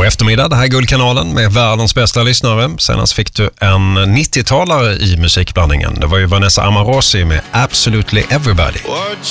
God eftermiddag, det här är Guldkanalen med världens bästa lyssnare. Senast fick du en 90-talare i musikblandningen. Det var ju Vanessa Amorosi med Absolutely Everybody.